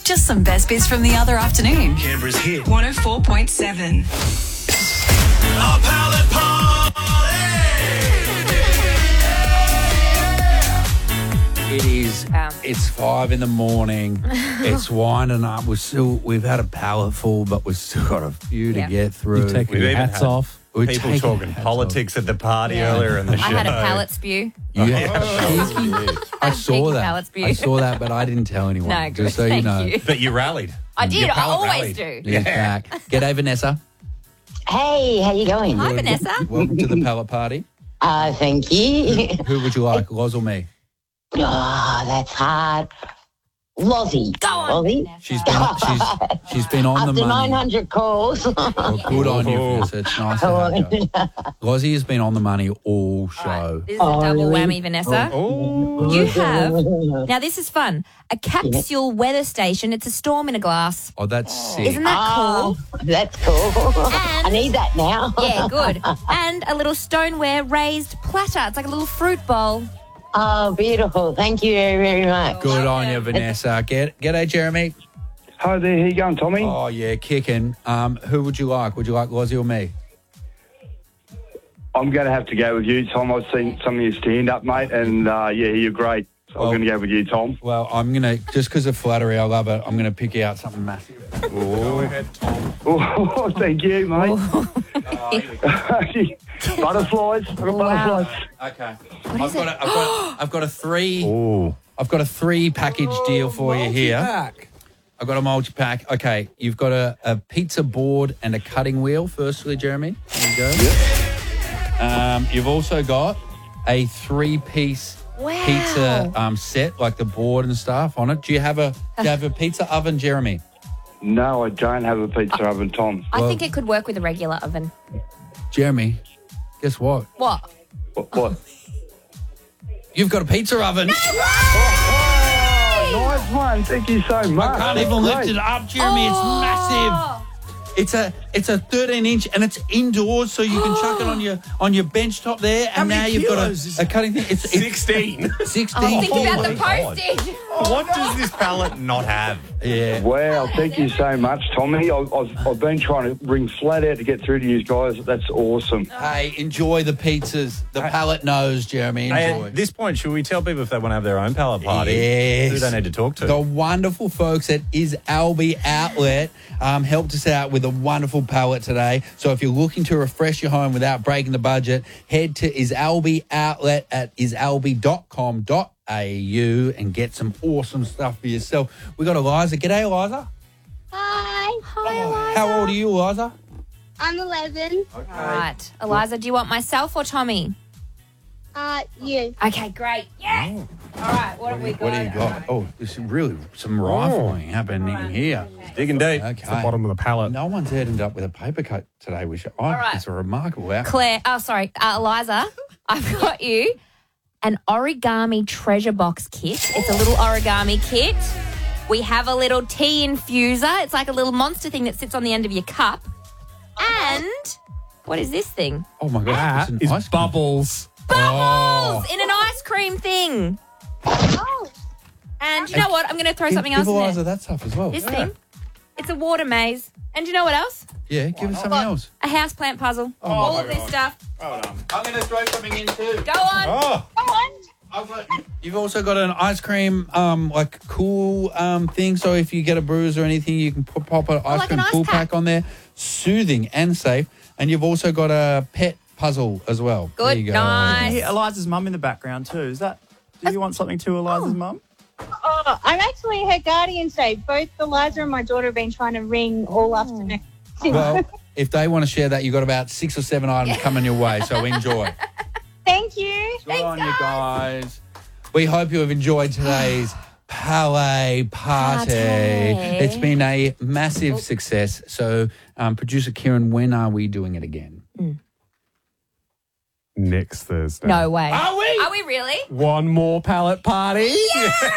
just some best bits from the other afternoon. Canberra's hit. 104.7. A pallet party! It is. It's 5 a.m. It's winding up. We've had a pallet full, but we've still got a few to get through. You've taken your hats off. We're People taking talking hats politics at the party earlier in the show. I had a pallet spew. I saw Cheeky that. pallet spew. I saw that, but I didn't tell anyone. No, just so thank you know. you. But you rallied. I did. Your I pallet always rallied. do. He's back. G'day, Vanessa. Hey, how you going? Hi, Vanessa. Welcome to the pallet party. Thank you. Who would you like, Loz or me? Oh, that's hard. Lozzie. Go on, Lozzie. Vanessa. She's been on the After money. 900 calls. Well, good on you, Vanessa. It's nice to have you. Lozzie has been on the money all show. This is a double whammy, Vanessa. Oh. You have, now this is fun, a capsule weather station. It's a storm in a glass. Oh, that's sick. Isn't that cool? That's cool. I need that now. Yeah, good. And a little stoneware raised platter. It's like a little fruit bowl. Oh, beautiful. Thank you very, very much. Good on you, Vanessa. G'day, Jeremy. Hi there, how you going, Tommy? Oh, yeah, kicking. Who would you like? Would you like Lozzie or me? I'm going to have to go with you, Tom. I've seen some of your stand-up, mate, and, you're great. So I'm going to go with you, Tom. Well, I'm going to, just because of flattery, I love it, I'm going to pick you out something massive. Go ahead, Tom. Oh, thank you, mate. Butterflies. I've got butterflies. Okay. What is it? I've got a three. Ooh. I've got a 3-package deal for you here. I've got a multi-pack. Okay, you've got a pizza board and a cutting wheel, firstly, Jeremy. There you go. Yep. You've also got a 3-piece pizza set, like the board and stuff on it. Do you have a pizza oven, Jeremy? No, I don't have a pizza oven, Tom. I think it could work with a regular oven. Jeremy, guess what? What? What? You've got a pizza oven. Nice one. Thank you so much. I can't even lift it up, Jeremy. It's massive. It's a 13-inch and it's indoors, so you can chuck it on your bench top there. And now you've got a cutting thing. It's 16. 16. Oh, think about the my God. postage. What does this pallet not have? Yeah. Wow, thank you so much, Tommy. I've been trying to ring flat out to get through to you guys. That's awesome. Hey, enjoy the pizzas. The pallet knows, Jeremy. Hey, Enjoy. at this point, should we tell people if they want to have their own pallet party? Yes. Who do they need to talk to? The wonderful folks at Is Albie Outlet helped us out with a wonderful pallet today. So if you're looking to refresh your home without breaking the budget, head to Is Albie Outlet at isalbie.com.au and get some awesome stuff for yourself. We got Eliza. G'day, Eliza. Hi. Hi, Eliza. How old are you, Eliza? I'm 11. All right. Eliza, do you want myself or Tommy? You. Okay, great. Yes. All right, what have we got? What do you got? Oh, there's really some rifling happening here. Digging deep. Okay. The bottom of the pallet. No one's ended up with a paper cut today, which right. it's a remarkable outcome. Eliza, I've got you an origami treasure box kit. It's a little origami kit. We have a little tea infuser. It's like a little monster thing that sits on the end of your cup. And what is this thing? Oh, my God. That it's is an ice cream. bubbles. Bubbles in an ice cream thing. Oh. And you know what? I'm going to throw something Give else in Eliza there. that stuff as well. This thing. It's a water maze. And you know what else? Yeah, give us something else. A houseplant puzzle. Oh, All my of this God. stuff. I'm going to throw something in too. Go on. Oh, Come on. You've also got an ice cream, cool thing. So if you get a bruise or anything, you can pop an ice like cream an ice cool pack. pack on there. Soothing and safe. And you've also got a pet puzzle as well. Good, There you go. nice. Hear Eliza's mum in the background too. Is that? Do you want something to Eliza's mum? Oh, I'm actually her guardian today. Both Eliza and my daughter have been trying to ring all afternoon. Well, if they want to share that, you've got about 6 or 7 items coming your way. So enjoy. Thank you. Good on you guys. We hope you have enjoyed today's Palais Party. It's been a massive success. So, producer Kieran, when are we doing it again? Next Thursday. No way. Are we? Are we really? One more pallet party.